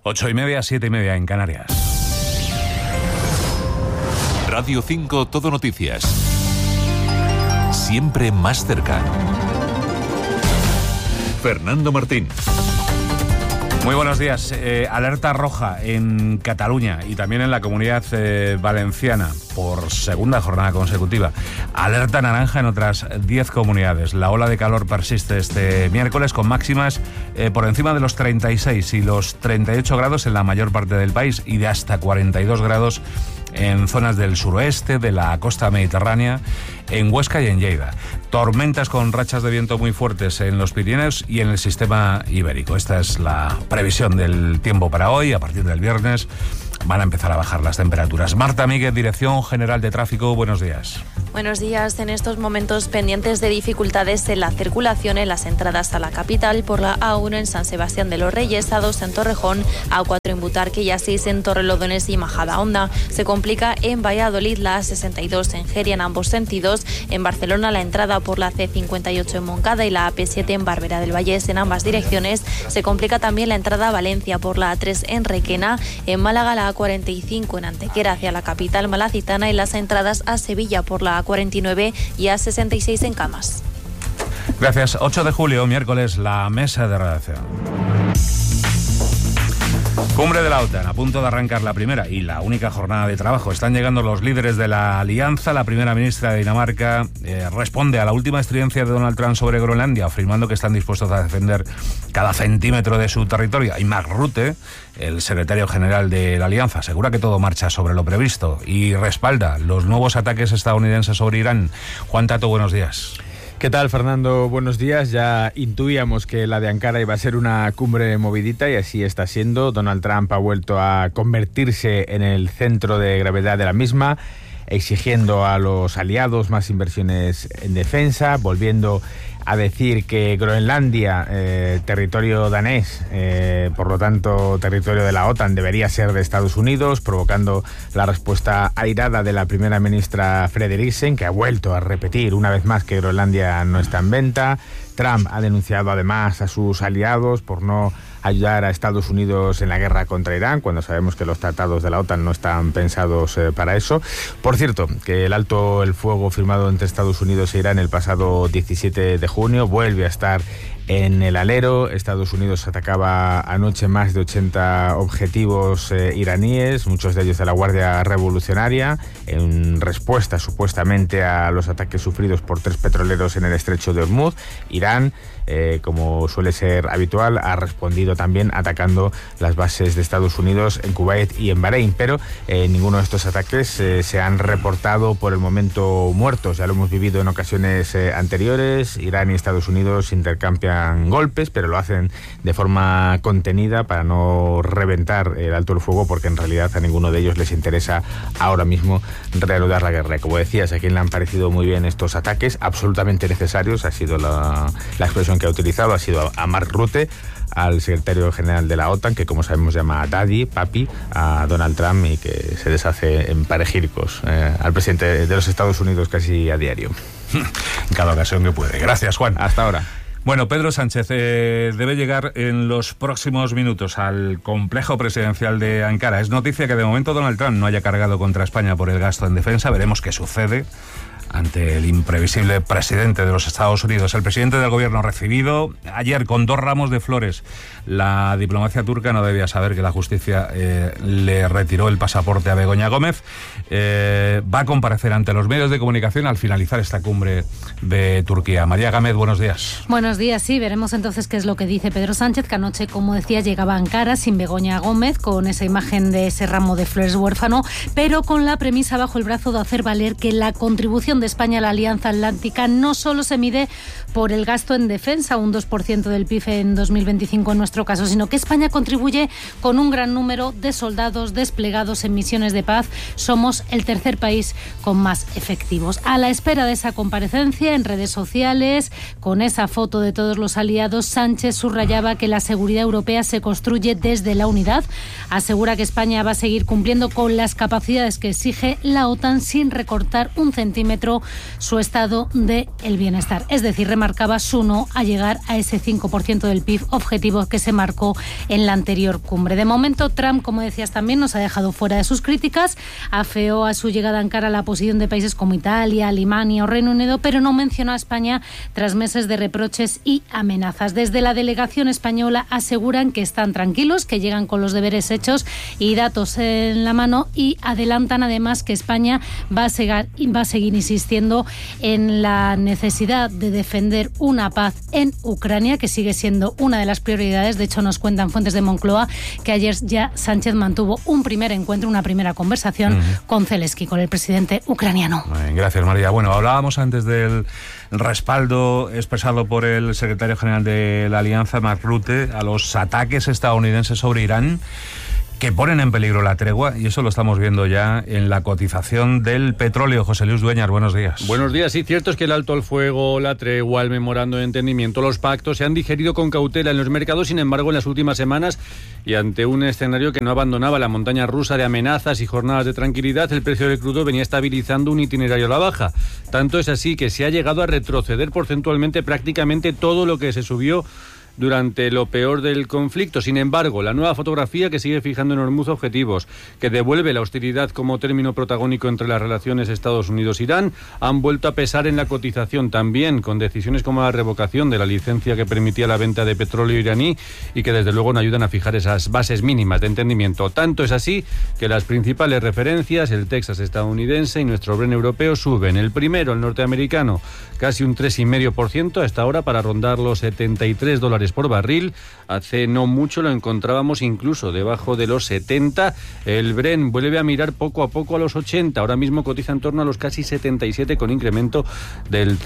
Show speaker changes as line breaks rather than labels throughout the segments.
8:30, 7:30 en Canarias.
Radio 5 Todo Noticias. Siempre más cerca. Fernando Martín.
Muy buenos días. Alerta roja en Cataluña y también en la Comunidad Valenciana por segunda jornada consecutiva. Alerta naranja en otras 10 comunidades. La ola de calor persiste este miércoles con máximas por encima de los 36 y los 38 grados en la mayor parte del país y de hasta 42 grados en zonas del suroeste, de la costa mediterránea, en Huesca y en Lleida. Tormentas con rachas de viento muy fuertes en los Pirineos y en el sistema ibérico. Esta es la previsión del tiempo para hoy. A partir del viernes van a empezar a bajar las temperaturas. Marta Míguez, Dirección General de Tráfico, buenos días.
Buenos días. En estos momentos pendientes de dificultades en la circulación en las entradas a la capital por la A1 en San Sebastián de los Reyes, A2 en Torrejón, A4 en Butarque y A6 en Torrelodones y Majadahonda. Se complica en Valladolid la A62 en Jeria en ambos sentidos. En Barcelona la entrada por la C58 en Moncada y la AP7 en Barberá del Vallés en ambas direcciones. Se complica también la entrada a Valencia por la A3 en Requena. En Málaga la A45 en Antequera hacia la capital malacitana y las entradas a Sevilla por la A49 y A66 en Camas.
Gracias. 8 de julio, miércoles, la mesa de redacción. Cumbre de la OTAN, a punto de arrancar la primera y la única jornada de trabajo. Están llegando los líderes de la alianza. La primera ministra de Dinamarca responde a la última estridencia de Donald Trump sobre Groenlandia, afirmando que están dispuestos a defender cada centímetro de su territorio. Y Mark Rutte, el secretario general de la alianza, asegura que todo marcha sobre lo previsto y respalda los nuevos ataques estadounidenses sobre Irán. Juan Tato, buenos días.
¿Qué tal, Fernando? Buenos días. Ya intuíamos que la de Ankara iba a ser una cumbre movidita y así está siendo. Donald Trump ha vuelto a convertirse en el centro de gravedad de la misma, exigiendo a los aliados más inversiones en defensa, volviendo a decir que Groenlandia, territorio danés, por lo tanto territorio de la OTAN, debería ser de Estados Unidos, provocando la respuesta airada de la primera ministra Frederiksen, que ha vuelto a repetir una vez más que Groenlandia no está en venta. Trump ha denunciado además a sus aliados por no ayudar a Estados Unidos en la guerra contra Irán, cuando sabemos que los tratados de la OTAN no están pensados para eso. Por cierto, que el alto el fuego firmado entre Estados Unidos e Irán el pasado 17 de junio vuelve a estar en el alero. Estados Unidos atacaba anoche más de 80 objetivos iraníes, muchos de ellos de la Guardia Revolucionaria, en respuesta supuestamente a los ataques sufridos por 3 petroleros en el estrecho de Hormuz. Irán, como suele ser habitual, ha respondido también atacando las bases de Estados Unidos en Kuwait y en Bahrein, pero ninguno de estos ataques se han reportado por el momento muertos. Ya lo hemos vivido en ocasiones anteriores. Irán y Estados Unidos intercambian golpes, pero lo hacen de forma contenida para no reventar el alto el fuego, porque en realidad a ninguno de ellos les interesa ahora mismo reanudar la guerra. Como decías, a quien le han parecido muy bien estos ataques, absolutamente necesarios, ha sido la expresión que ha utilizado, ha sido a Mark Rutte, al secretario general de la OTAN, que como sabemos llama Daddy, papi, a Donald Trump y que se deshace en panegíricos al presidente de los Estados Unidos casi a diario.
En cada ocasión que puede. Gracias, Juan.
Hasta ahora.
Bueno, Pedro Sánchez debe llegar en los próximos minutos al complejo presidencial de Ankara. Es noticia que de momento Donald Trump no haya cargado contra España por el gasto en defensa. Veremos qué sucede ante el imprevisible presidente de los Estados Unidos. El presidente del gobierno ha recibido ayer con 2 ramos de flores. La diplomacia turca no debía saber que la justicia le retiró el pasaporte a Begoña Gómez. Va a comparecer ante los medios de comunicación al finalizar esta cumbre de Turquía. María Gámez, buenos días.
Buenos días, sí, veremos entonces qué es lo que dice Pedro Sánchez, que anoche, como decía, llegaba a Ankara sin Begoña Gómez, con esa imagen de ese ramo de flores huérfano, pero con la premisa bajo el brazo de hacer valer que la contribución de España a la Alianza Atlántica no solo se mide por el gasto en defensa, un 2% del PIB en 2025 en nuestro caso, sino que España contribuye con un gran número de soldados desplegados en misiones de paz. Somos el tercer país con más efectivos. A la espera de esa comparecencia, en redes sociales, con esa foto de todos los aliados, Sánchez subrayaba que la seguridad europea se construye desde la unidad. Asegura que España va a seguir cumpliendo con las capacidades que exige la OTAN sin recortar un centímetro centro su estado de el bienestar. Es decir, remarcaba su no a llegar a ese 5% del PIB objetivo que se marcó en la anterior cumbre. De momento, Trump, como decías también, nos ha dejado fuera de sus críticas, afeó a su llegada a Ankara la posición de países como Italia, Alemania o Reino Unido, pero no mencionó a España tras meses de reproches y amenazas. Desde la delegación española aseguran que están tranquilos, que llegan con los deberes hechos y datos en la mano, y adelantan además que España va a seguir insistiendo en la necesidad de defender una paz en Ucrania, que sigue siendo una de las prioridades. De hecho, nos cuentan fuentes de Moncloa que ayer ya Sánchez mantuvo un primer encuentro, una primera conversación con Zelensky, con el presidente ucraniano.
Gracias, María. Bueno, hablábamos antes del respaldo expresado por el secretario general de la Alianza, Mark Rutte, a los ataques estadounidenses sobre Irán, que ponen en peligro la tregua, y eso lo estamos viendo ya en la cotización del petróleo. José Luis Dueñas, buenos días.
Buenos días. Sí, cierto es que el alto al fuego, la tregua, el memorando de entendimiento, los pactos se han digerido con cautela en los mercados. Sin embargo, en las últimas semanas, y ante un escenario que no abandonaba la montaña rusa de amenazas y jornadas de tranquilidad, el precio del crudo venía estabilizando un itinerario a la baja. Tanto es así que se ha llegado a retroceder porcentualmente prácticamente todo lo que se subió durante lo peor del conflicto. Sin embargo, la nueva fotografía, que sigue fijando en Hormuz objetivos, que devuelve la austeridad como término protagónico entre las relaciones Estados Unidos-Irán, han vuelto a pesar en la cotización, también con decisiones como la revocación de la licencia que permitía la venta de petróleo iraní y que desde luego no ayudan a fijar esas bases mínimas de entendimiento. Tanto es así que las principales referencias, el Texas estadounidense y nuestro Brent europeo, suben. El primero, el norteamericano, casi un 3,5% hasta ahora, para rondar los $73 por barril. Hace no mucho lo encontrábamos incluso debajo de los 70. El Brent vuelve a mirar poco a poco a los 80. Ahora mismo cotiza en torno a los casi 77, con incremento del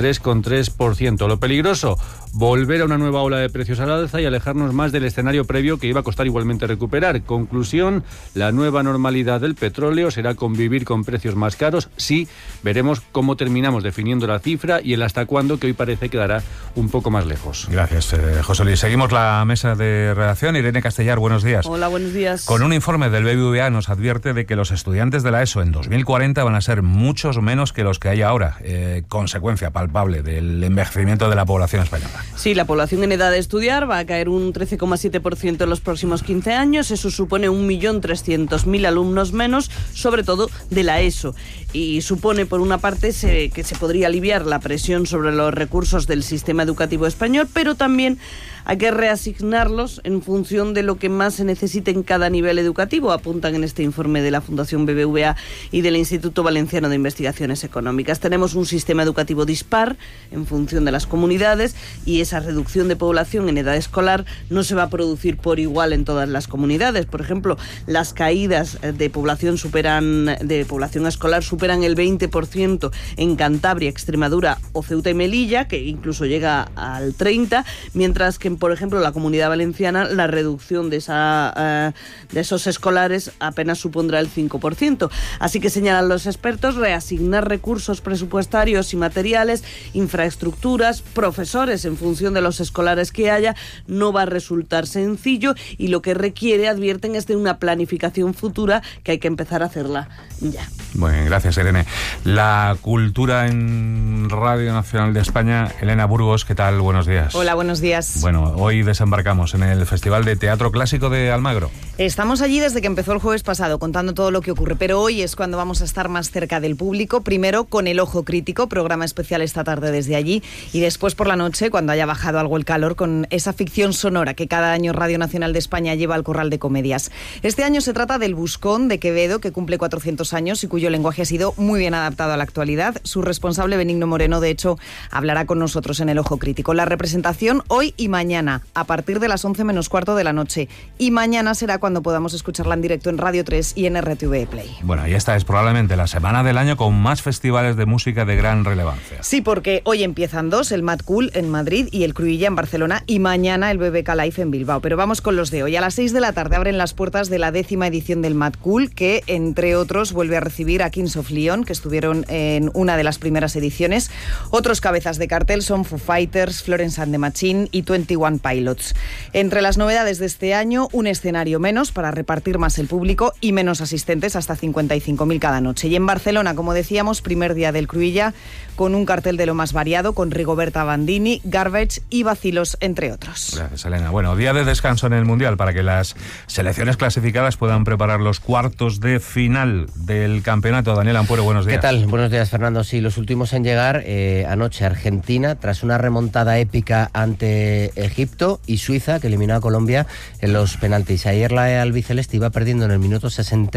3,3%. Lo peligroso, volver a una nueva ola de precios al alza y alejarnos más del escenario previo, que iba a costar igualmente recuperar. Conclusión, la nueva normalidad del petróleo será convivir con precios más caros. Sí, veremos cómo terminamos definiendo la cifra y el hasta cuándo, que hoy parece quedará un poco más lejos.
Gracias, José Luis. Seguimos la mesa de redacción. Irene Castellar, buenos días.
Hola, buenos días.
Con un informe del BBVA nos advierte de que los estudiantes de la ESO en 2040 van a ser muchos menos que los que hay ahora, consecuencia palpable del envejecimiento de la población española.
Sí, la población en edad de estudiar va a caer un 13,7% en los próximos 15 años. Eso supone 1.300.000 alumnos menos, sobre todo de la ESO. Y supone, por una parte, que se podría aliviar la presión sobre los recursos del sistema educativo español, pero también hay que reasignarlos en función de lo que más se necesite en cada nivel educativo, apuntan en este informe de la Fundación BBVA y del Instituto Valenciano de Investigaciones Económicas. Tenemos un sistema educativo dispar en función de las comunidades, y esa reducción de población en edad escolar no se va a producir por igual en todas las comunidades. Por ejemplo, las caídas de población escolar superan el 20% en Cantabria, Extremadura o Ceuta y Melilla, que incluso llega al 30%, mientras que por ejemplo, la Comunidad Valenciana, la reducción de esos escolares apenas supondrá el 5%. Así que señalan los expertos, reasignar recursos presupuestarios y materiales, infraestructuras, profesores en función de los escolares que haya, no va a resultar sencillo, y lo que requiere, advierten, es de una planificación futura que hay que empezar a hacerla ya.
Bueno, gracias, Irene. La cultura en Radio Nacional de España. Elena Burgos, ¿qué tal? Buenos días.
Hola, buenos días.
Bueno, hoy desembarcamos en el Festival de Teatro Clásico de Almagro.
Estamos allí desde que empezó el jueves pasado, contando todo lo que ocurre, pero hoy es cuando vamos a estar más cerca del público, primero con El Ojo Crítico, programa especial esta tarde desde allí, y después por la noche, cuando haya bajado algo el calor, con esa ficción sonora que cada año Radio Nacional de España lleva al Corral de Comedias. Este año se trata del Buscón de Quevedo, que cumple 400 años y cuyo lenguaje ha sido muy bien adaptado a la actualidad. Su responsable, Benigno Moreno, de hecho, hablará con nosotros en El Ojo Crítico. La representación hoy y mañana, a partir de las 11 menos cuarto de la noche. Y mañana será cuando podamos escucharla en directo en Radio 3 y en RTV Play.
Bueno, y esta es probablemente la semana del año con más festivales de música de gran relevancia.
Sí, porque hoy empiezan dos, el Mad Cool en Madrid y el Cruïlla en Barcelona, y mañana el BBK Live en Bilbao. Pero vamos con los de hoy. A las 6 de la tarde abren las puertas de la 10ª edición del Mad Cool, que, entre otros, vuelve a recibir a Kings of Leon, que estuvieron en una de las primeras ediciones. Otros cabezas de cartel son Foo Fighters, Florence and the Machine y 21 T1 Pilots. Entre las novedades de este año, un escenario menos para repartir más el público y menos asistentes, hasta 55.000 cada noche. Y en Barcelona, como decíamos, primer día del Cruïlla, con un cartel de lo más variado, con Rigoberta Bandini, Garbage y Vacilos, entre otros.
Gracias, Elena. Bueno, día de descanso en el Mundial para que las selecciones clasificadas puedan preparar los cuartos de final del campeonato. Daniel Ampuero, buenos días.
¿Qué tal? Buenos días, Fernando. Sí, los últimos en llegar anoche Argentina, tras una remontada épica ante Egipto, y Suiza, que eliminó a Colombia en los penaltis. Ayer la albiceleste iba perdiendo en el minuto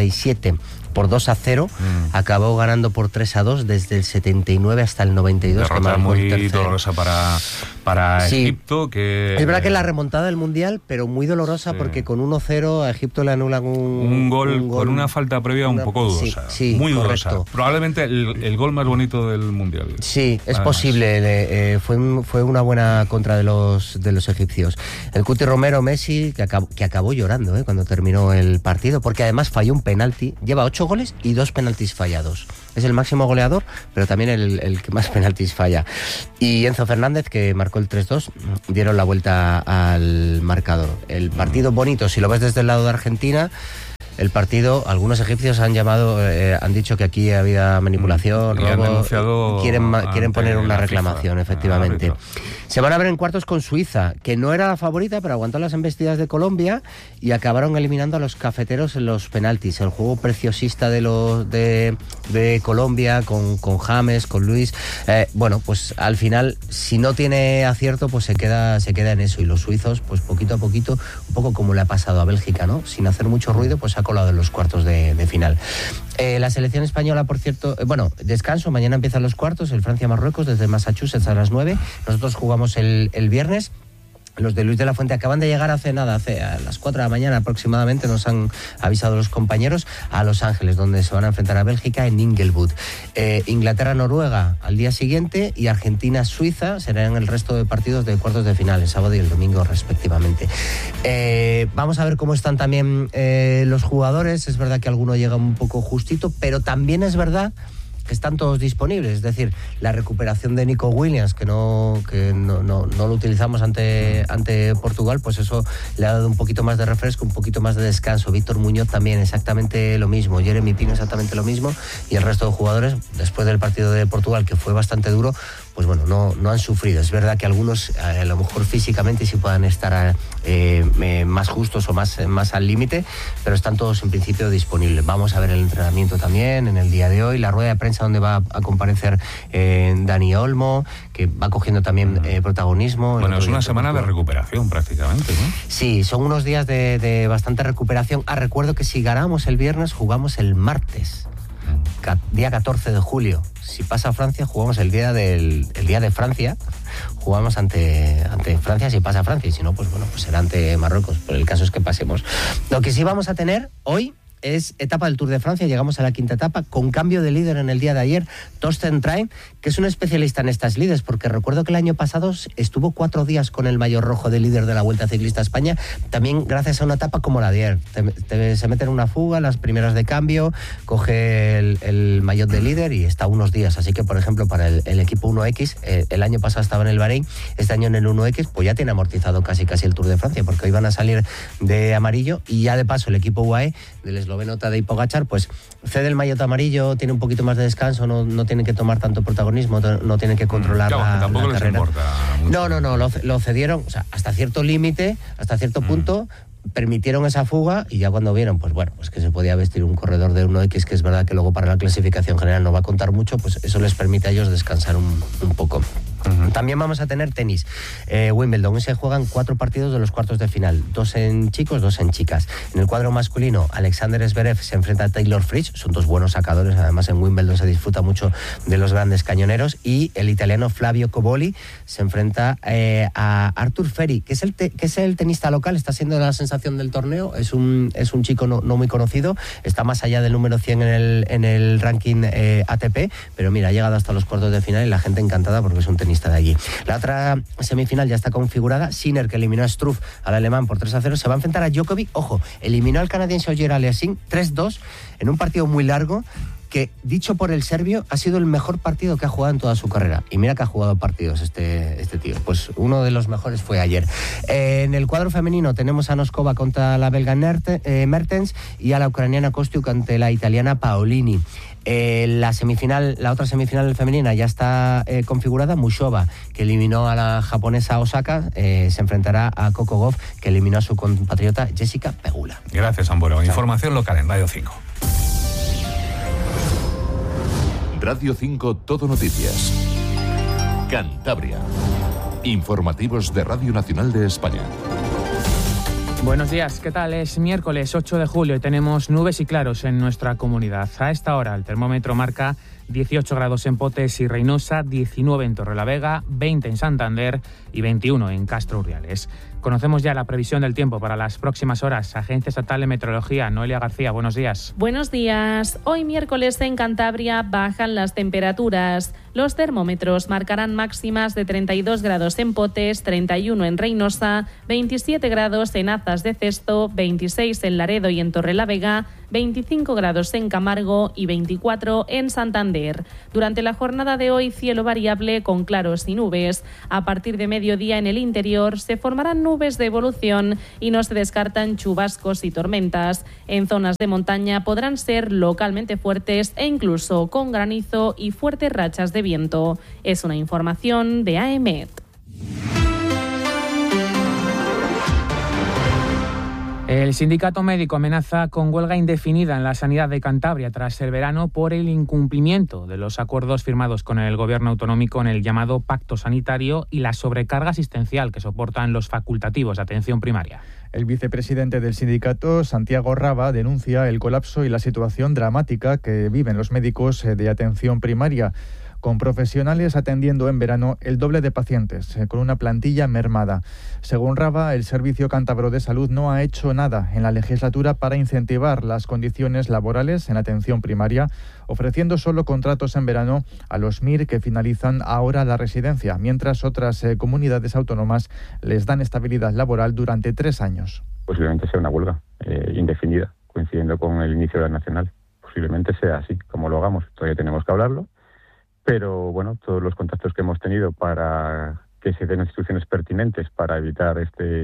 67 por 2-0, acabó ganando por 3-2 desde el 79 hasta el 92.
Derrota muy dolorosa para
sí.
Egipto. Que
es verdad que la remontada del Mundial, pero muy dolorosa, sí. Porque con 1-0 a Egipto le anulan un gol
con una falta previa un poco dudosa.
Sí,
muy
correcto.
dudosa. Probablemente el gol más bonito del Mundial.
Sí, es posible. Fue una buena contra de los egipcios. El Cuti Romero, Messi, que acabó llorando cuando terminó el partido, porque además falló un penalti. Lleva 8 goles y 2 penaltis fallados. Es el máximo goleador, pero también el que más penaltis falla. Y Enzo Fernández, que marcó el 3-2, dieron la vuelta al marcador. El partido bonito, si lo ves desde el lado de Argentina, el partido, algunos egipcios han dicho que aquí había manipulación, robo, quieren poner una reclamación, efectivamente. Se van a ver en cuartos con Suiza, que no era la favorita, pero aguantó las embestidas de Colombia y acabaron eliminando a los cafeteros en los penaltis. El juego preciosista de Colombia con James, con Luis. Bueno, pues al final, si no tiene acierto, pues se queda en eso. Y los suizos, pues poquito a poquito, un poco como le ha pasado a Bélgica, ¿no? Sin hacer mucho ruido, pues ha colado en los cuartos de final. La selección española, por cierto, descanso, mañana empiezan los cuartos, el Francia-Marruecos desde Massachusetts a las 9. Nosotros jugamos el viernes. Los de Luis de la Fuente acaban de llegar hace a las 4 de la mañana aproximadamente, nos han avisado los compañeros, a Los Ángeles, donde se van a enfrentar a Bélgica en Inglewood. Inglaterra-Noruega al día siguiente y Argentina-Suiza serán el resto de partidos de cuartos de final, el sábado y el domingo respectivamente. Vamos a ver cómo están también los jugadores. Es verdad que alguno llega un poco justito, pero también es verdad que están todos disponibles, es decir, la recuperación de Nico Williams, que no lo utilizamos ante Portugal, pues eso le ha dado un poquito más de refresco, un poquito más de descanso. Víctor Muñoz también exactamente lo mismo, Jeremy Pino exactamente lo mismo, y el resto de jugadores, después del partido de Portugal, que fue bastante duro, pues bueno, no han sufrido. Es verdad que algunos a lo mejor físicamente sí puedan estar más justos o más al límite, pero están todos en principio disponibles. Vamos a ver el entrenamiento también en el día de hoy, la rueda de prensa donde va a comparecer Dani Olmo, que va cogiendo también protagonismo.
Bueno, es una semana de recuperación prácticamente, ¿no?
Sí, son unos días de bastante recuperación. Recuerdo que si ganamos el viernes, jugamos el martes, día 14 de julio. Si pasa Francia, jugamos el día de Francia, jugamos ante Francia si pasa Francia, y si no, pues bueno, pues será ante Marruecos, pero el caso es que pasemos. Lo que sí vamos a tener hoy es etapa del Tour de Francia, llegamos a la 5ª etapa, con cambio de líder en el día de ayer, Torsten Train, que es un especialista en estas lides, porque recuerdo que el año pasado estuvo 4 días con el maillot rojo de líder de la Vuelta Ciclista a España, también gracias a una etapa como la de ayer. Se mete en una fuga, las primeras de cambio, coge el maillot de líder y está unos días, así que por ejemplo para el equipo 1X, el año pasado estaba en el Bahrein, este año en el 1X, pues ya tiene amortizado casi el Tour de Francia, porque hoy van a salir de amarillo, y ya de paso el equipo UAE del esloveno Tadej Pogačar, pues cede el maillot amarillo, tiene un poquito más de descanso, no tienen que tomar tanto protagonismo, no tienen que controlar la carrera.
Importa mucho.
No, lo cedieron, o sea, hasta cierto límite, hasta cierto punto, permitieron esa fuga, y ya cuando vieron, pues bueno, pues que se podía vestir un corredor de 1X, que es verdad que luego para la clasificación general no va a contar mucho, pues eso les permite a ellos descansar un poco. También vamos a tener tenis. Wimbledon, se juegan 4 partidos de los cuartos de final, 2 en chicos, 2 en chicas. En el cuadro masculino, Alexander Zverev se enfrenta a Taylor Fritz, son 2 buenos sacadores, además en Wimbledon se disfruta mucho de los grandes cañoneros, y el italiano Flavio Cobolli se enfrenta a Arthur Ferri, que es el tenista local, está siendo la sensación del torneo, es un chico no muy conocido, está más allá del número 100 en el ranking ATP, pero mira, ha llegado hasta los cuartos de final y la gente encantada porque es un tenista de allí. La otra semifinal ya está configurada. Sinner, que eliminó a Struff, al alemán, por 3-0, se va a enfrentar a Djokovic. Ojo, eliminó al canadiense Ogier Aliassime 3-2 en un partido muy largo, que, dicho por el serbio, ha sido el mejor partido que ha jugado en toda su carrera. Y mira que ha jugado partidos este tío. Pues uno de los mejores fue ayer. En el cuadro femenino tenemos a Noskova contra la belga Mertens y a la ucraniana Kostiuk ante la italiana Paolini. La otra semifinal femenina ya está configurada. Mushova, que eliminó a la japonesa Osaka, se enfrentará a Coco Gauff, que eliminó a su compatriota Jessica Pegula.
Gracias, Ambuero. Información local en Radio 5.
Radio 5 Todo Noticias. Cantabria. Informativos de Radio Nacional de España.
Buenos días, ¿qué tal? Es miércoles 8 de julio y tenemos nubes y claros en nuestra comunidad. A esta hora el termómetro marca 18 grados en Potes y Reynosa, 19 en Torrelavega, 20 en Santander y 21 en Castro Urdiales. Conocemos ya la previsión del tiempo para las próximas horas. Agencia Estatal de Meteorología, Noelia García, buenos días.
Buenos días. Hoy miércoles en Cantabria bajan las temperaturas. Los termómetros marcarán máximas de 32 grados en Potes, 31 en Reynosa, 27 grados en Azas de Cesto, 26 en Laredo y en Torrelavega, 25 grados en Camargo y 24 en Santander. Durante la jornada de hoy, cielo variable con claros y nubes. A partir de mediodía en el interior se formarán nubes de evolución y no se descartan chubascos y tormentas. En zonas de montaña podrán ser localmente fuertes e incluso con granizo y fuertes rachas de viento. Es una información de AEMET.
El sindicato médico amenaza con huelga indefinida en la sanidad de Cantabria tras el verano por el incumplimiento de los acuerdos firmados con el gobierno autonómico en el llamado Pacto Sanitario y la sobrecarga asistencial que soportan los facultativos de atención primaria.
El vicepresidente del sindicato, Santiago Raba, denuncia el colapso y la situación dramática que viven los médicos de atención primaria, con profesionales atendiendo en verano el doble de pacientes, con una plantilla mermada. Según Raba, el Servicio Cántabro de Salud no ha hecho nada en la legislatura para incentivar las condiciones laborales en atención primaria, ofreciendo solo contratos en verano a los MIR que finalizan ahora la residencia, mientras otras comunidades autónomas les dan estabilidad laboral durante 3 años.
Posiblemente sea una huelga indefinida, coincidiendo con el inicio de la nacional. Posiblemente sea así, como lo hagamos. Todavía tenemos que hablarlo. Pero bueno, todos los contactos que hemos tenido para que se den instituciones pertinentes para evitar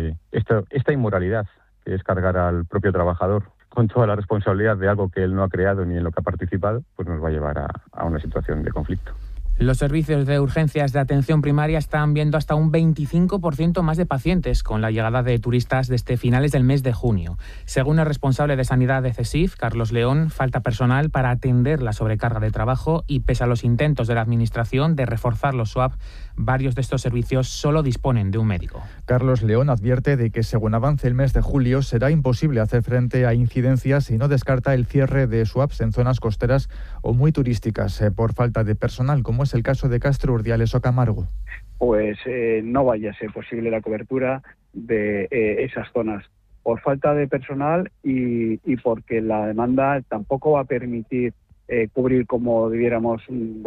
esta inmoralidad, que es cargar al propio trabajador con toda la responsabilidad de algo que él no ha creado ni en lo que ha participado, pues nos va a llevar a una situación de conflicto.
Los servicios de urgencias de atención primaria están viendo hasta un 25% más de pacientes con la llegada de turistas desde finales del mes de junio. Según el responsable de sanidad de CESIF, Carlos León, falta personal para atender la sobrecarga de trabajo y pese a los intentos de la Administración de reforzar los SUAP, varios de estos servicios solo disponen de un médico.
Carlos León advierte de que según avance el mes de julio será imposible hacer frente a incidencias y no descarta el cierre de SUAPs en zonas costeras o muy turísticas por falta de personal, como es el caso de Castro Urdiales o Camargo.
Pues no vaya a ser posible la cobertura de esas zonas por falta de personal y porque la demanda tampoco va a permitir cubrir como debiéramos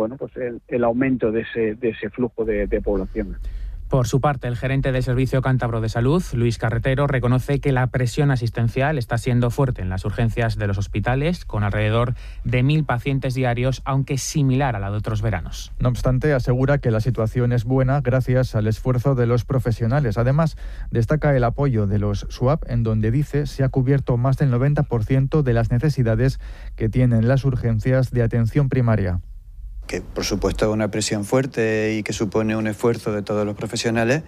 el aumento de ese flujo de población.
Por su parte, el gerente del Servicio Cántabro de Salud, Luis Carretero, reconoce que la presión asistencial está siendo fuerte en las urgencias de los hospitales, con alrededor de 1.000 pacientes diarios, aunque similar a la de otros veranos.
No obstante, asegura que la situación es buena gracias al esfuerzo de los profesionales. Además, destaca el apoyo de los SUAP, en donde dice se ha cubierto más del 90% de las necesidades que tienen las urgencias de atención primaria.
Que por supuesto es una presión fuerte y que supone un esfuerzo de todos los profesionales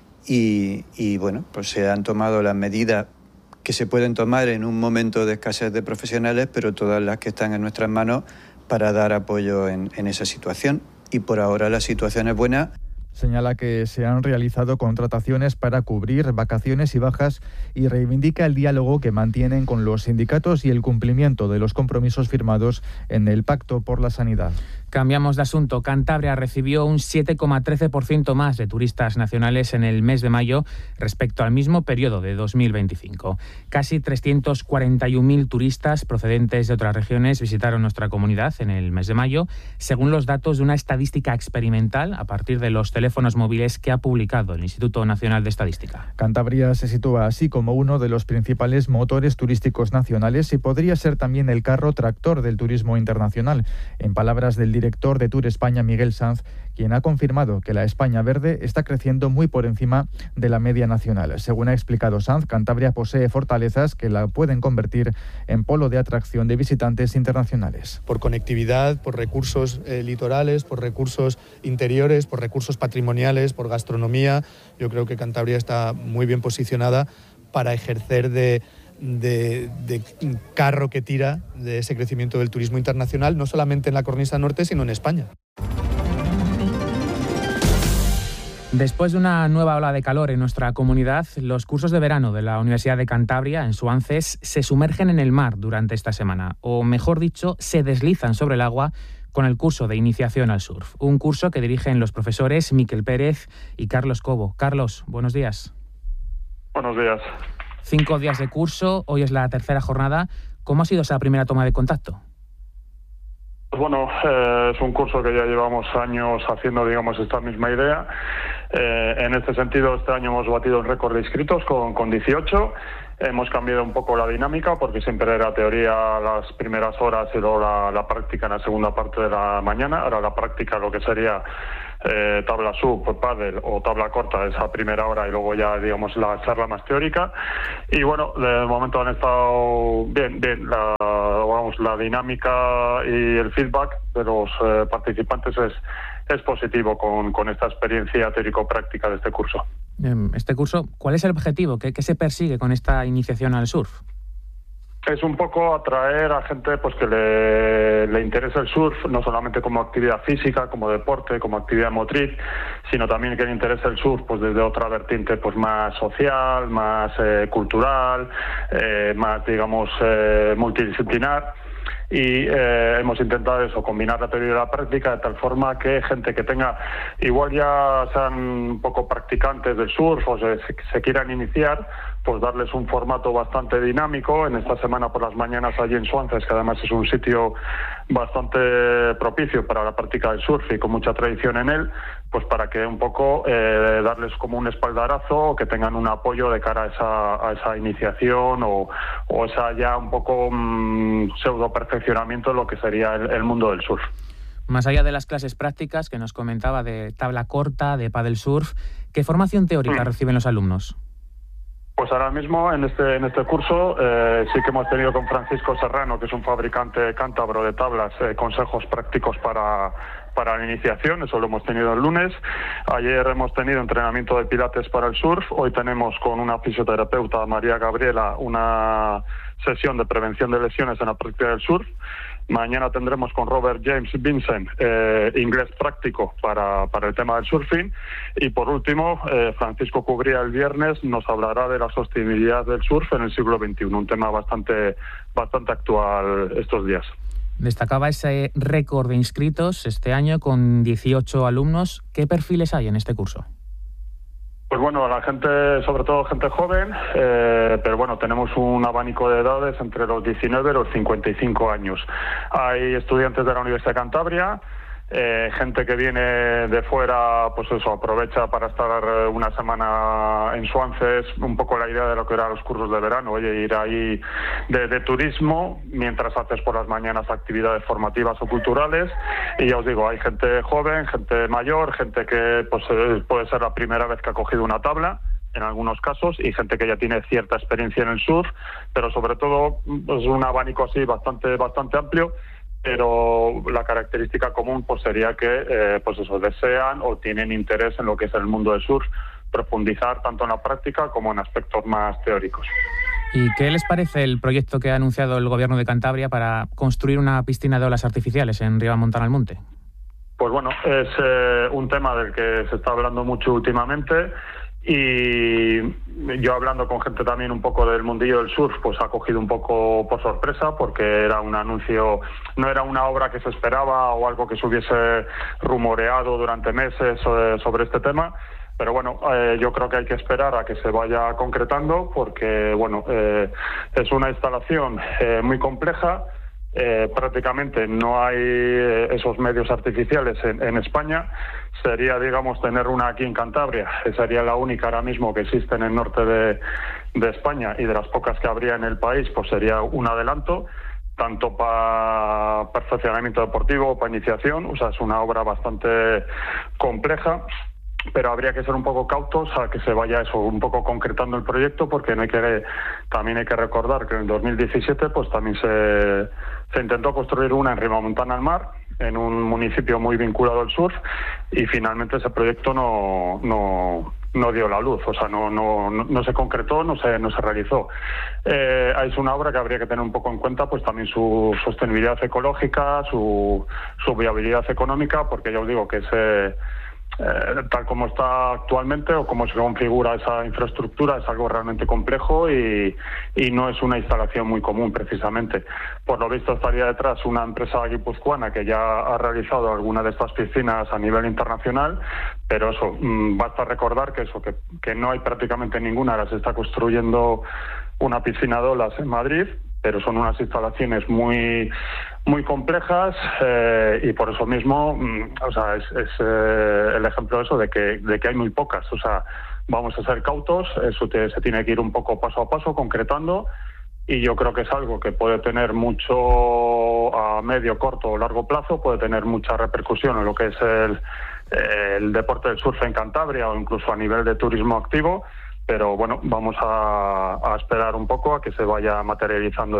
y bueno, pues se han tomado las medidas que se pueden tomar en un momento de escasez de profesionales, pero todas las que están en nuestras manos para dar apoyo en esa situación. Y por ahora la situación es buena.
Señala que se han realizado contrataciones para cubrir vacaciones y bajas y reivindica el diálogo que mantienen con los sindicatos y el cumplimiento de los compromisos firmados en el Pacto por la Sanidad.
Cambiamos de asunto. Cantabria recibió un 7,13% más de turistas nacionales en el mes de mayo respecto al mismo periodo de 2025. Casi 341.000 turistas procedentes de otras regiones visitaron nuestra comunidad en el mes de mayo, según los datos de una estadística experimental a partir de los teléfonos móviles que ha publicado el Instituto Nacional de Estadística.
Cantabria se sitúa así como uno de los principales motores turísticos nacionales y podría ser también el carro tractor del turismo internacional. En palabras del director de Tour España, Miguel Sanz, quien ha confirmado que la España verde está creciendo muy por encima de la media nacional. Según ha explicado Sanz, Cantabria posee fortalezas que la pueden convertir en polo de atracción de visitantes internacionales.
Por conectividad, por recursos litorales, por recursos interiores, por recursos patrimoniales, por gastronomía, yo creo que Cantabria está muy bien posicionada para ejercer de carro que tira de ese crecimiento del turismo internacional, no solamente en la cornisa norte, sino en España.
Después de una nueva ola de calor en nuestra comunidad, los cursos de verano de la Universidad de Cantabria, en Suances, se sumergen en el mar durante esta semana, o mejor dicho, se deslizan sobre el agua con el curso de iniciación al surf. Un curso que dirigen los profesores Miquel Pérez y Carlos Cobo. Carlos, buenos días.
Buenos días.
5 días de curso, hoy es la tercera jornada. ¿Cómo ha sido esa primera toma de contacto?
Pues bueno, es un curso que ya llevamos años haciendo, digamos, esta misma idea. En este sentido, este año hemos batido el récord de inscritos con 18. Hemos cambiado un poco la dinámica porque siempre era teoría las primeras horas y luego la práctica en la segunda parte de la mañana. Ahora la práctica, lo que sería tabla sub, pádel o tabla corta, esa primera hora, y luego ya, digamos, la charla más teórica. Y bueno, de momento han estado bien. La dinámica y el feedback de los participantes es positivo con esta experiencia teórico-práctica de este curso.
Este curso, ¿cuál es el objetivo? ¿Qué se persigue con esta iniciación al surf?
Es un poco atraer a gente pues que le interese el surf, no solamente como actividad física, como deporte, como actividad motriz, sino también que le interese el surf pues desde otra vertiente pues más social, más cultural, más, digamos, multidisciplinar. Y hemos intentado eso, combinar la teoría y la práctica de tal forma que gente que tenga, igual ya sean un poco practicantes del surf o se quieran iniciar, pues darles un formato bastante dinámico. En esta semana por las mañanas allí en Suances, que además es un sitio bastante propicio para la práctica del surf y con mucha tradición en él, pues para que un poco darles como un espaldarazo o que tengan un apoyo de cara a esa iniciación o esa ya un poco pseudo perfeccionamiento de lo que sería el mundo del surf.
Más allá de las clases prácticas que nos comentaba de tabla corta, de paddle surf, ¿qué formación teórica reciben los alumnos?
Pues ahora mismo en este curso sí que hemos tenido con Francisco Serrano, que es un fabricante cántabro de tablas, consejos prácticos para la iniciación. Eso lo hemos tenido el lunes. Ayer hemos tenido entrenamiento de pilates para el surf. Hoy tenemos con una fisioterapeuta, María Gabriela, una sesión de prevención de lesiones en la práctica del surf. Mañana tendremos con Robert James Vincent inglés práctico para el tema del surfing. Y por último, Francisco Cubría el viernes nos hablará de la sostenibilidad del surf en el siglo XXI, un tema bastante actual estos días.
Destacaba ese récord de inscritos este año con 18 alumnos. ¿Qué perfiles hay en este curso?
Pues bueno, la gente, sobre todo gente joven, pero bueno, tenemos un abanico de edades entre los 19 y los 55 años. Hay estudiantes de la Universidad de Cantabria, gente que viene de fuera, pues eso, aprovecha para estar una semana en Suances, un poco la idea de lo que eran los cursos de verano, oye, ir ahí de turismo, mientras haces por las mañanas actividades formativas o culturales. Y ya os digo, hay gente joven, gente mayor, gente que pues puede ser la primera vez que ha cogido una tabla, en algunos casos, y gente que ya tiene cierta experiencia en el surf, pero sobre todo pues un abanico así bastante amplio. Pero la característica común pues sería que pues eso, desean o tienen interés en lo que es el mundo del surf, profundizar tanto en la práctica como en aspectos más teóricos.
¿Y qué les parece el proyecto que ha anunciado el Gobierno de Cantabria para construir una piscina de olas artificiales en Ribamontana al Monte?
Pues bueno, es un tema del que se está hablando mucho últimamente. Y yo hablando con gente también un poco del mundillo del surf, pues ha cogido un poco por sorpresa porque era un anuncio, no era una obra que se esperaba o algo que se hubiese rumoreado durante meses sobre este tema. Pero bueno, yo creo que hay que esperar a que se vaya concretando porque bueno, es una instalación muy compleja, prácticamente no hay esos medios artificiales en España, sería, digamos, tener una aquí en Cantabria. Sería la única ahora mismo que existe en el norte de España, y de las pocas que habría en el país, pues sería un adelanto, tanto para perfeccionamiento deportivo, para iniciación. O sea, es una obra bastante compleja, pero habría que ser un poco cautos a que se vaya eso, un poco concretando el proyecto, porque también hay que recordar que en el 2017 pues también se intentó construir una en Ribamontana al Mar, en un municipio muy vinculado al surf, y finalmente ese proyecto no dio la luz, o sea, no se concretó, no se realizó. Es una obra que habría que tener un poco en cuenta, pues también su sostenibilidad ecológica, su viabilidad económica, porque ya os digo que tal como está actualmente o como se configura esa infraestructura es algo realmente complejo y no es una instalación muy común precisamente. Por lo visto estaría detrás una empresa guipuzcoana que ya ha realizado alguna de estas piscinas a nivel internacional, pero eso, basta recordar que no hay prácticamente ninguna. Ahora se está construyendo una piscina de olas en Madrid, pero son unas instalaciones muy complejas, y por eso mismo, o sea, es el ejemplo de eso, de que hay muy pocas. O sea, vamos a ser cautos, eso se tiene que ir un poco paso a paso, concretando, y yo creo que es algo que puede tener mucho a medio, corto o largo plazo, puede tener mucha repercusión en lo que es el deporte del surf en Cantabria o incluso a nivel de turismo activo. Pero bueno, vamos a esperar un poco a que se vaya materializando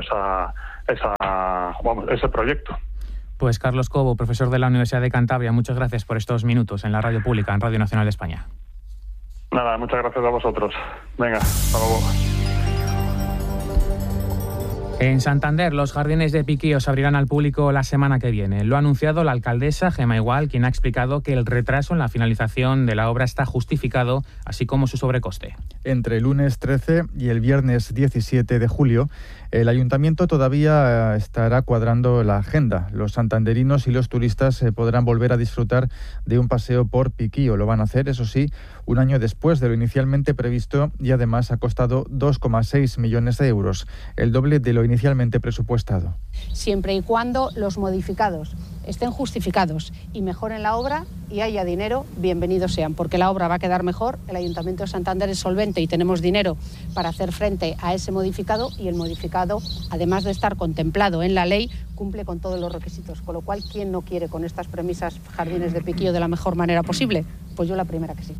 ese proyecto.
Pues Carlos Cobo, profesor de la Universidad de Cantabria, muchas gracias por estos minutos en la radio pública, en Radio Nacional de España.
Nada, muchas gracias a vosotros. Venga, hasta luego.
En Santander, los jardines de Piquío se abrirán al público la semana que viene. Lo ha anunciado la alcaldesa Gemma Igual, quien ha explicado que el retraso en la finalización de la obra está justificado, así como su sobrecoste.
Entre el lunes 13 y el viernes 17 de julio, el ayuntamiento todavía estará cuadrando la agenda. Los santanderinos y los turistas podrán volver a disfrutar de un paseo por Piquío. Lo van a hacer, eso sí, un año después de lo inicialmente previsto, y además ha costado 2,6 millones de euros, el doble de lo inicialmente presupuestado.
Siempre y cuando los modificados estén justificados y mejoren la obra y haya dinero, bienvenidos sean, porque la obra va a quedar mejor. El Ayuntamiento de Santander es solvente y tenemos dinero para hacer frente a ese modificado, y el modificado, además de estar contemplado en la ley, cumple con todos los requisitos. Con lo cual, ¿quién no quiere con estas premisas jardines de Piquío de la mejor manera posible? Pues yo la primera que sí.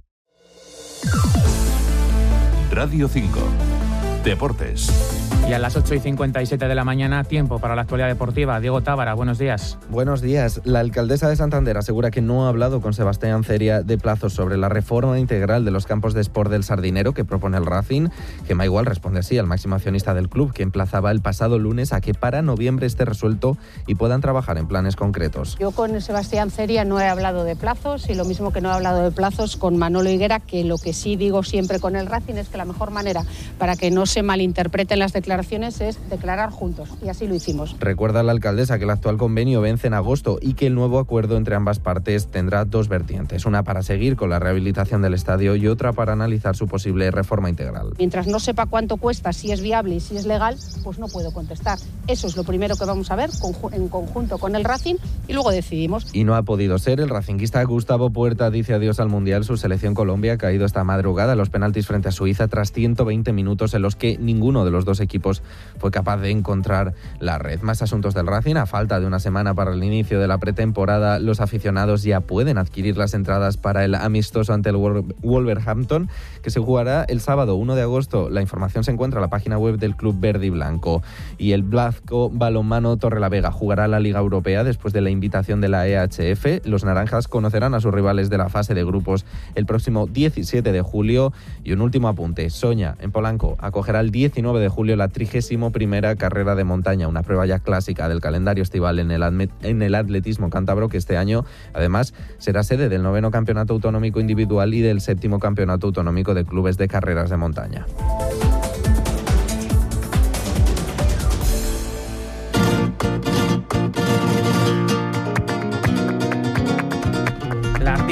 Radio 5. Deportes.
Y a las 8:57 de la mañana, tiempo para la actualidad deportiva. Diego Tábara, buenos días.
Buenos días. La alcaldesa de Santander asegura que no ha hablado con Sebastián Ceria de plazos sobre la reforma integral de los campos de sport del Sardinero que propone el Racing. Gemma Igual responde sí al máximo accionista del club, que emplazaba el pasado lunes a que para noviembre esté resuelto y puedan trabajar en planes concretos.
Yo con Sebastián Ceria no he hablado de plazos, y lo mismo que no he hablado de plazos con Manolo Higuera, que lo que sí digo siempre con el Racing es que la mejor manera para que no se malinterpreten las declaraciones es declarar juntos, y así lo hicimos.
Recuerda la alcaldesa que el actual convenio vence en agosto y que el nuevo acuerdo entre ambas partes tendrá dos vertientes, una para seguir con la rehabilitación del estadio y otra para analizar su posible reforma integral.
Mientras no sepa cuánto cuesta, si es viable y si es legal, pues no puedo contestar. Eso es lo primero que vamos a ver en conjunto con el Racing, y luego decidimos.
Y no ha podido ser. El racinguista Gustavo Puerta dice adiós al Mundial. Su selección Colombia ha caído esta madrugada a los penaltis frente a Suiza tras 120 minutos en los que ninguno de los dos equipos fue capaz de encontrar la red. Más asuntos del Racing. A falta de una semana para el inicio de la pretemporada, los aficionados ya pueden adquirir las entradas para el amistoso ante el Wolverhampton, que se jugará el sábado 1 de agosto. La información se encuentra en la página web del club verde y blanco. Y el Blasco Balonmano Torrelavega jugará la Liga Europea después de la invitación de la EHF. Los naranjas conocerán a sus rivales de la fase de grupos el próximo 17 de julio. Y un último apunte. Soña, en Polanco, acogerá el 19 de julio la 31ª carrera de montaña, una prueba ya clásica del calendario estival en el atletismo cántabro, que este año además será sede del 9º Campeonato Autonómico Individual y del 7º Campeonato Autonómico de Clubes de Carreras de Montaña.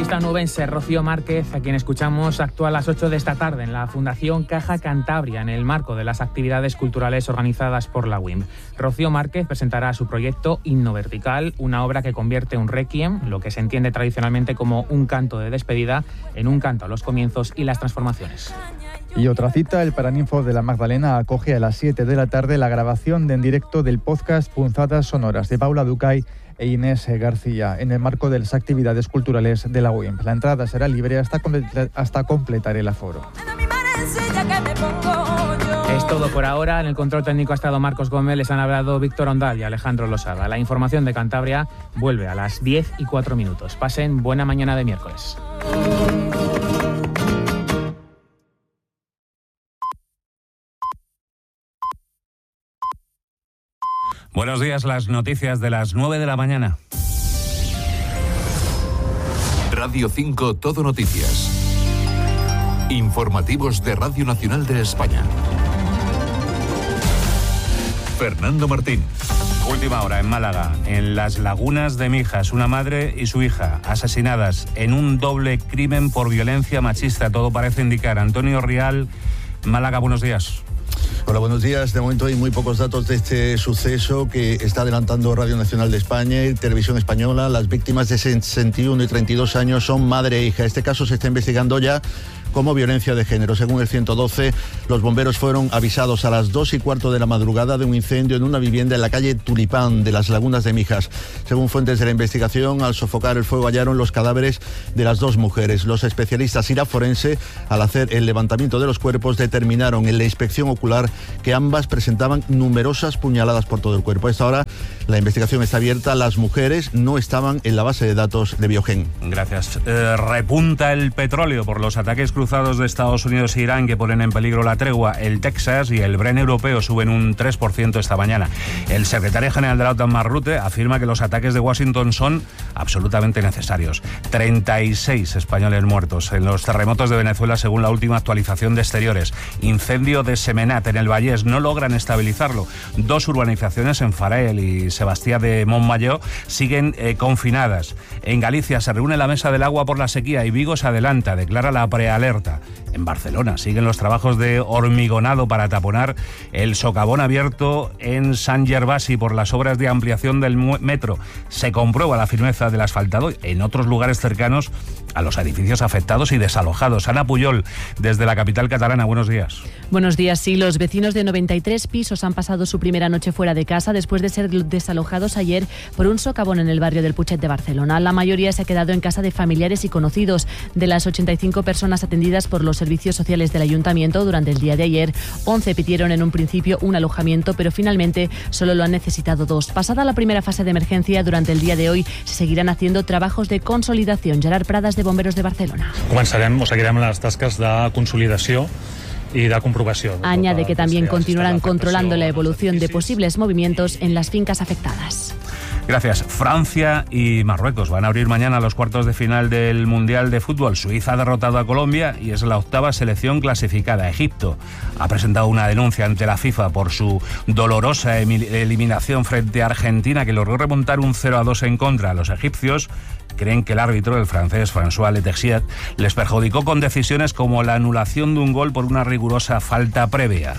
Periodista onubense Rocío Márquez, a quien escuchamos, actúa a las 8 de esta tarde en la Fundación Caja Cantabria en el marco de las actividades culturales organizadas por la UIM. Rocío Márquez presentará su proyecto Himno Vertical, una obra que convierte un requiem, lo que se entiende tradicionalmente como un canto de despedida, en un canto a los comienzos y las transformaciones.
Y otra cita, el Paraninfo de la Magdalena acoge a las 7 de la tarde la grabación en directo del podcast Punzadas Sonoras de Paula Ducay e Inés García, en el marco de las actividades culturales de la UIM. La entrada será libre hasta completar el aforo.
Es todo por ahora. En el control técnico ha estado Marcos Gómez, les han hablado Víctor Ondal y Alejandro Losada. La información de Cantabria vuelve a las 10:04. Pasen buena mañana de miércoles.
Buenos días, las noticias de las 9 de la mañana.
Radio 5 Todo Noticias. Informativos de Radio Nacional de España. Fernando Martín.
Última hora en Málaga, en las Lagunas de Mijas, una madre y su hija asesinadas en un doble crimen por violencia machista. Todo parece indicar. Antonio Rial, Málaga, buenos días.
Hola, buenos días. De momento hay muy pocos datos de este suceso que está adelantando Radio Nacional de España y Televisión Española. Las víctimas de 61 y 32 años son madre e hija. Este caso se está investigando ya como violencia de género. Según el 112, los bomberos fueron avisados a las 2:15 de la madrugada de un incendio en una vivienda en la calle Tulipán de las Lagunas de Mijas. Según fuentes de la investigación, al sofocar el fuego hallaron los cadáveres de las dos mujeres. Los especialistas IRA Forense, al hacer el levantamiento de los cuerpos, determinaron en la inspección ocular que ambas presentaban numerosas puñaladas por todo el cuerpo. A esta hora la investigación está abierta. Las mujeres no estaban en la base de datos de Biogen.
Gracias. Repunta el petróleo por los ataques cruzados de Estados Unidos e Irán que ponen en peligro la tregua. El Texas y el Brent europeo suben un 3% esta mañana. El secretario general de la OTAN, Mark Rutte, afirma que los ataques de Washington son absolutamente necesarios. 36 españoles muertos en los terremotos de Venezuela, según la última actualización de Exteriores. Incendio de Semenat en el Vallés, no logran estabilizarlo. 2 urbanizaciones en Farel y Sebastián de Montmayó siguen confinadas. En Galicia se reúne la Mesa del Agua por la sequía y Vigo se adelanta, declara la prealerta. En Barcelona siguen los trabajos de hormigonado para taponar el socavón abierto en Sant Gervasi por las obras de ampliación del metro. Se comprueba la firmeza del asfaltado en otros lugares cercanos a los edificios afectados y desalojados. Ana Puyol, desde la capital catalana, buenos días.
Buenos días, sí. Los vecinos de 93 pisos han pasado su primera noche fuera de casa después de ser desalojados ayer por un socavón en el barrio del Puchet de Barcelona. La mayoría se ha quedado en casa de familiares y conocidos. De las 85 personas atendidas por los servicios sociales del ayuntamiento durante el día de ayer, 11 pidieron en un principio un alojamiento, pero finalmente solo lo han necesitado 2. Pasada la primera fase de emergencia, durante el día de hoy se seguirán haciendo trabajos de consolidación. Gerard Pradas, de Bomberos de Barcelona.
Començarem o seguirem les tasques de consolidació y de comprobación.
Añade que también continuarán controlando la evolución de posibles movimientos en las fincas afectadas.
Gracias. Francia y Marruecos van a abrir mañana los cuartos de final del Mundial de Fútbol. Suiza ha derrotado a Colombia y es la octava selección clasificada. Egipto ha presentado una denuncia ante la FIFA por su dolorosa eliminación frente a Argentina, que logró remontar un 0-2 en contra. Los egipcios creen que el árbitro, el francés François Letexier, les perjudicó con decisiones como la anulación de un gol por una rigurosa falta previa.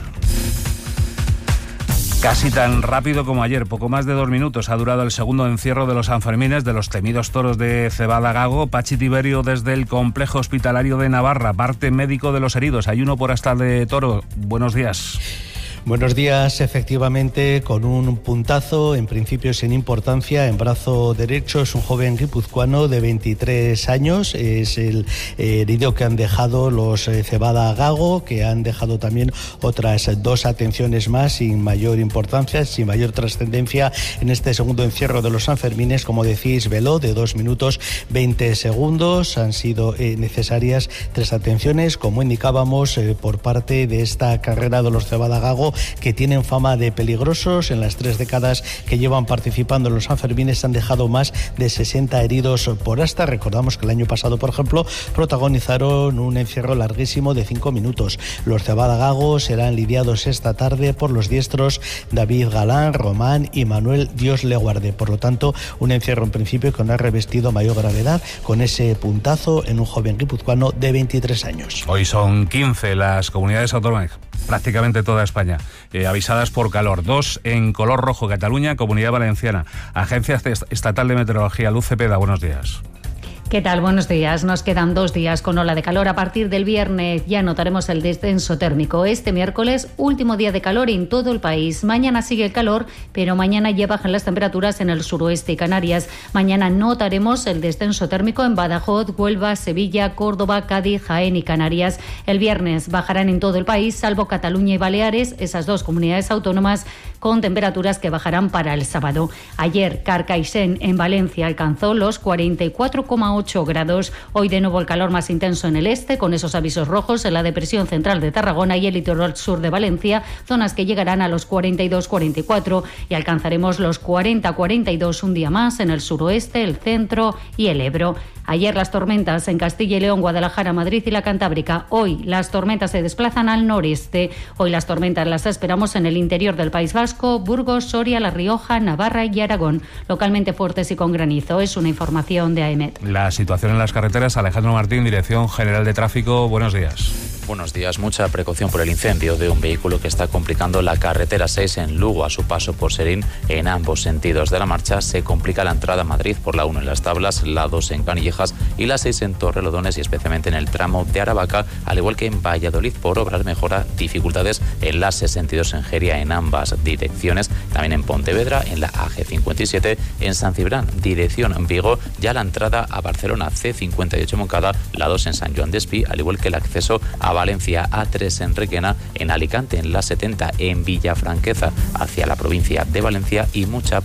Casi tan rápido como ayer, poco más de 2 minutos ha durado el segundo encierro de los Sanfermines de los temidos toros de Cebada Gago. Pachi Tiberio, desde el complejo hospitalario de Navarra, parte médico de los heridos. Hay uno por hasta de toro. Buenos días.
Buenos días, efectivamente, con un puntazo, en principio sin importancia, en brazo derecho. Es un joven guipuzcoano de 23 años, es el herido que han dejado los Cebada Gago, que han dejado también otras 2 atenciones más sin mayor importancia, sin mayor trascendencia en este segundo encierro de los Sanfermines. Como decís, veló de 2 minutos 20 segundos. Han sido necesarias 3 atenciones, como indicábamos, por parte de esta carrera de los Cebada Gago, Bilbao, que tienen fama de peligrosos. En las 3 décadas que llevan participando en los Sanfermines han dejado más de 60 heridos por asta. Recordamos que el año pasado, por ejemplo, protagonizaron un encierro larguísimo de 5 minutos. Los cebadagagos serán lidiados esta tarde por los diestros David Galán, Román y Manuel Dios le guarde. Por lo tanto, un encierro en principio que no ha revestido mayor gravedad, con ese puntazo en un joven guipuzcoano de 23 años.
Hoy son 15 las comunidades autónomas, prácticamente toda España, avisadas por calor. 2 en color rojo: Cataluña, Comunidad Valenciana. Agencia Estatal de Meteorología, Luz Cepeda, buenos días.
¿Qué tal? Buenos días. Nos quedan 2 días con ola de calor. A partir del viernes ya notaremos el descenso térmico. Este miércoles, último día de calor en todo el país. Mañana sigue el calor, pero mañana ya bajan las temperaturas en el suroeste y Canarias. Mañana notaremos el descenso térmico en Badajoz, Huelva, Sevilla, Córdoba, Cádiz, Jaén y Canarias. El viernes bajarán en todo el país, salvo Cataluña y Baleares, esas 2 comunidades autónomas, con temperaturas que bajarán para el sábado. Ayer, Carcaixent, en Valencia, alcanzó los 44,8 grados. Hoy de nuevo el calor más intenso en el este, con esos avisos rojos en la depresión central de Tarragona y el litoral sur de Valencia, zonas que llegarán a los 42-44, y alcanzaremos los 40-42 un día más en el suroeste, el centro y el Ebro. Ayer las tormentas en Castilla y León, Guadalajara, Madrid y la Cantábrica. Hoy las tormentas se desplazan al noreste. Hoy las tormentas las esperamos en el interior del País Vasco, Burgos, Soria, La Rioja, Navarra y Aragón. Localmente fuertes y con granizo. Es una información de AEMET.
La situación en las carreteras, Alejandro Martín, Dirección General de Tráfico, buenos días.
Buenos días. Mucha precaución por el incendio de un vehículo que está complicando la carretera 6 en Lugo a su paso por Serín. En ambos sentidos de la marcha se complica la entrada a Madrid por la 1 en Las Tablas, la 2 en Canillejas y la 6 en Torrelodones, y especialmente en el tramo de Aravaca, al igual que en Valladolid por obras. Mejora dificultades en la 62 en Jeria en ambas direcciones. También en Pontevedra, en la AG57, en San Cibrán, dirección Vigo, ya la entrada a Barcelona C58 Moncada, la 2 en San Joan d'Espí, al igual que el acceso a Valencia A3 en Requena, en Alicante en la 70 en Villafranqueza hacia la provincia de Valencia, y mucha